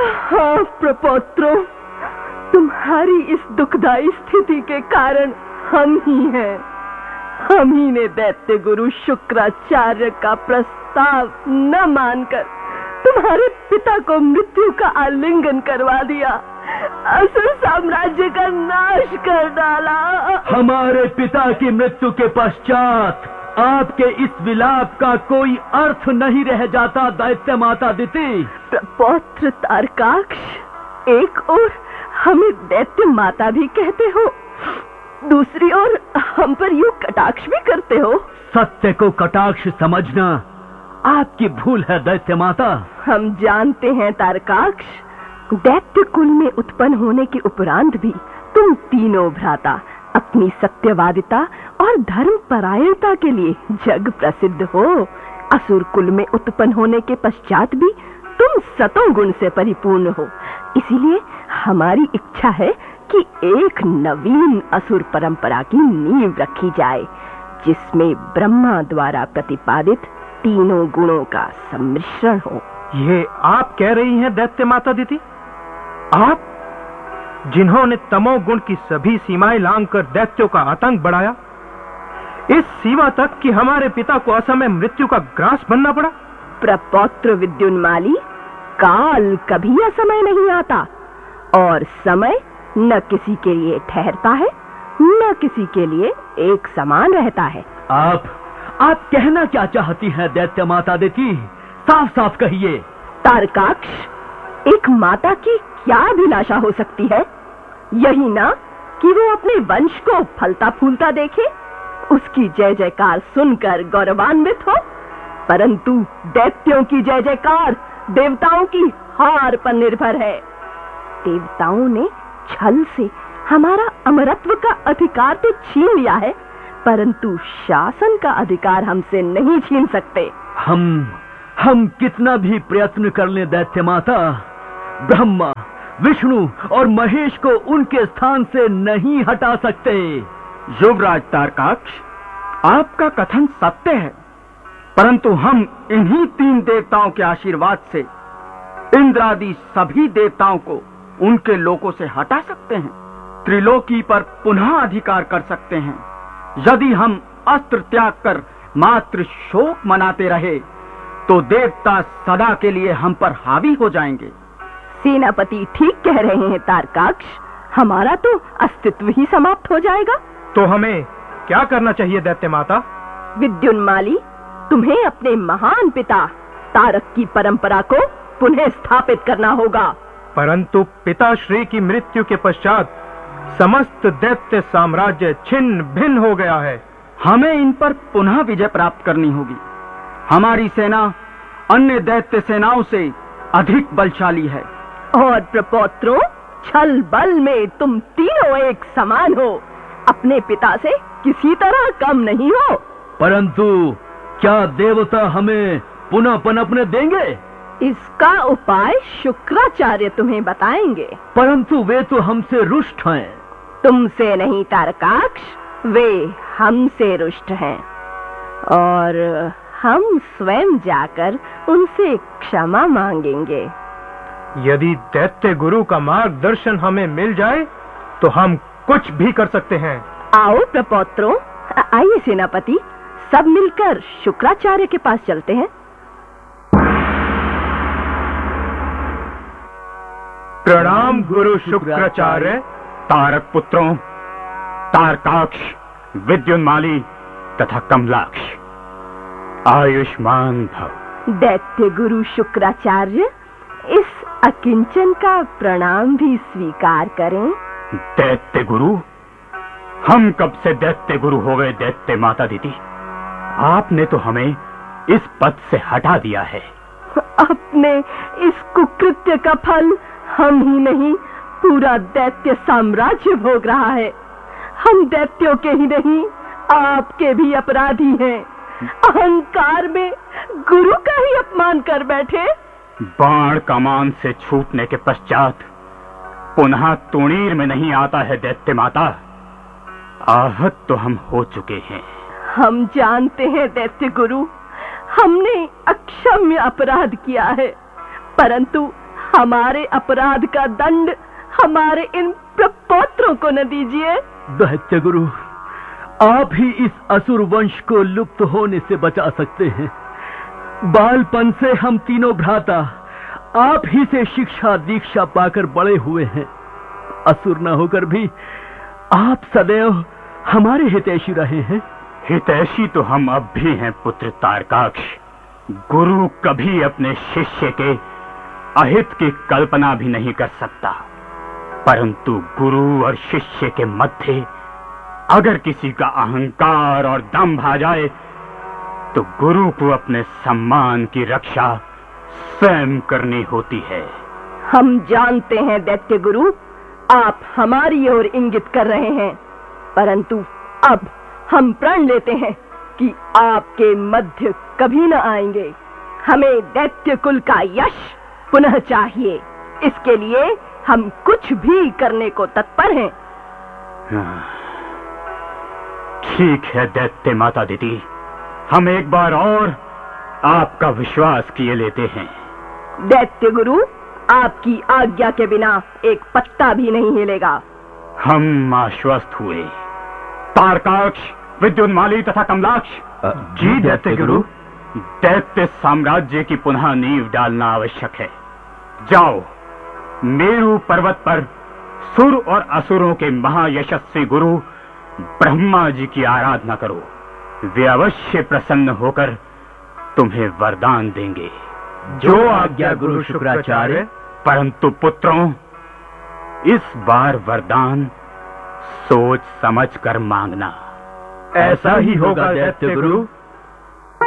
हाँ प्रपौत्रों, तुम्हारी इस दुखदाई स्थिति के कारण हम ही हैं। हम ही ने दैत्य गुरु शुक्राचार्य का प्रस्ताव न मानकर तुम्हारे पिता को मृत्यु का आलिंगन करवा दिया, असुर साम्राज्य का नाश कर डाला। हमारे पिता की मृत्यु के पश्चात आपके इस विलाप का कोई अर्थ नहीं रह जाता दैत्य माता दिति। प्रपौत्र तारकाक्ष, एक ओर हमें दैत्य माता भी कहते हो, दूसरी ओर हम पर यूं कटाक्ष भी करते हो। सत्य को कटाक्ष समझना आपकी भूल है दैत्य माता। हम जानते हैं तारकाक्ष, दैत्य कुल में उत्पन्न होने के उपरांत भी तुम तीनों भ्राता अपनी सत्यवादिता और धर्म परायणता के लिए जग प्रसिद्ध हो। असुर कुल में उत्पन्न होने के पश्चात भी तुम सतों गुण से परिपूर्ण हो। इसीलिए हमारी इच्छा है कि एक नवीन असुर परंपरा की नींव रखी जाए, जिसमें ब्रह्मा द्वारा प्रतिपादित तीनों गुणों का सम्मिश्रण हो। ये आप कह रही हैं दैत्य माता दिति? आप जिन्होंने तमोगुण की सभी सीमाएं लांघकर दैत्यों का आतंक बढ़ाया, इस सीमा तक कि हमारे पिता को असमय मृत्यु का ग्रास बनना पड़ा। प्रपौत्र विद्युन्माली, काल कभी असमय नहीं आता और समय न किसी के लिए ठहरता है न किसी के लिए एक समान रहता है। आप कहना क्या चाहती हैं दैत्य माता दिति? साफ साफ कहिए। तारकाक्ष, एक माता की क्या अभिलाषा हो सकती है? यही ना कि वो अपने वंश को फलता फूलता देखे, उसकी जय जयकार सुनकर गौरवान्वित हो। परंतु दैत्यों की जय जयकार देवताओं की हार पर निर्भर है। देवताओं ने छल से हमारा अमरत्व का अधिकार तो छीन लिया है, परंतु शासन का अधिकार हमसे नहीं छीन सकते। हम कितना भी प्रयत्न कर लें दैत्य माता, ब्रह्मा, विष्णु और महेश को उनके स्थान से नहीं हटा सकते। युवराज तारकाक्ष, आपका कथन सत्य है, परंतु हम इन्हीं तीन देवताओं के आशीर्वाद से इंद्रादि सभी देवताओं को उनके लोकों से हटा सकते हैं, त्रिलोकी पर पुनः अधिकार कर सकते हैं। यदि हम अस्त्र त्याग कर मात्र शोक मनाते रहे तो देवता सदा के लिए हम पर हावी हो जाएंगे। सेनापति ठीक कह रहे हैं तारकाक्ष, हमारा तो अस्तित्व ही समाप्त हो जाएगा। तो हमें क्या करना चाहिए दैत्य माता? विद्युन्माली, तुम्हें अपने महान पिता तारक की परंपरा को पुनः स्थापित करना होगा। परंतु पिताश्री की मृत्यु के पश्चात समस्त दैत्य साम्राज्य छिन्न भिन्न हो गया है। हमें इन पर पुनः विजय प्राप्त करनी होगी। हमारी सेना अन्य दैत्य सेनाओं से अधिक बलशाली है। और प्रपौत्रों, छल बल में तुम तीनों एक समान हो, अपने पिता से किसी तरह कम नहीं हो। परंतु क्या देवता हमें पुनः पनपने देंगे? इसका उपाय शुक्राचार्य तुम्हें बताएंगे। परंतु वे तो हमसे रुष्ट हैं। तुमसे नहीं तारकाक्ष, वे हमसे रुष्ट हैं और हम स्वयं जाकर उनसे क्षमा मांगेंगे। यदि दैत्य गुरु का मार्गदर्शन हमें मिल जाए तो हम कुछ भी कर सकते हैं। आओ प्रपौत्रों, आइए सेनापति, सब मिलकर शुक्राचार्य के पास चलते हैं। प्रणाम गुरु शुक्राचार्य। तारक पुत्रों, तारकाक्ष, विद्युन्माली तथा कमलाक्ष, आयुष्मान भव। दैत्य गुरु शुक्राचार्य, इस अकिंचन का प्रणाम भी स्वीकार करें। दैत्य गुरु? हम कब से दैत्य गुरु हो गए दैत्य माता दीदी? आपने तो हमें इस पद से हटा दिया है। अपने इस कुकृत्य का फल हम ही नहीं, पूरा दैत्य साम्राज्य भोग रहा है। हम दैत्यों के ही नहीं, आपके भी अपराधी हैं। अहंकार में गुरु का ही अपमान कर बैठे। बाण कमान से छूटने के पश्चात पुनः तुणीर में नहीं आता है दैत्य माता। आहत तो हम हो चुके हैं। हम जानते हैं दैत्य गुरु, हमने अक्षम्य अपराध किया है, परंतु हमारे अपराध का दंड हमारे इन प्रपौत्रों को न दीजिए। दैत्य गुरु, आप ही इस असुर वंश को लुप्त होने से बचा सकते हैं। बालपन से हम तीनों भ्राता आप ही से शिक्षा दीक्षा पाकर बड़े हुए हैं। असुर न होकर भी आप सदैव हमारे हितैषी रहे हैं। हितैषी तो हम अब भी हैं पुत्र तारकाक्ष। गुरु कभी अपने शिष्य के अहित की कल्पना भी नहीं कर सकता, परंतु गुरु और शिष्य के मध्य अगर किसी का अहंकार और दंभ आ जाए तो गुरु को अपने सम्मान की रक्षा स्वयं करनी होती है। हम जानते हैं दैत्य गुरु, आप हमारी ओर इंगित कर रहे हैं, परंतु अब हम प्रण लेते हैं कि आपके मध्य कभी न आएंगे। हमें दैत्य कुल का यश पुनः चाहिए। इसके लिए हम कुछ भी करने को तत्पर हैं। ठीक है दैत्य माता दीदी, हम एक बार और आपका विश्वास किए लेते हैं। दैत्य गुरु, आपकी आज्ञा के बिना एक पत्ता भी नहीं हिलेगा। हम आश्वस्त हुए। तारकाक्ष, विद्युन्माली तथा कमलाक्ष। जी दैत्य गुरु। दैत्य साम्राज्य की पुनः नींव डालना आवश्यक है। जाओ, मेरु पर्वत पर सुर और असुरों के महायशस्वी गुरु ब्रह्मा जी की आराधना करो। वे अवश्य प्रसन्न होकर तुम्हें वरदान देंगे। जो आज्ञा गुरु शुक्राचार्य। परंतु पुत्रों, इस बार वरदान सोच समझ कर मांगना। ऐसा ही होगा दैत्य गुरु।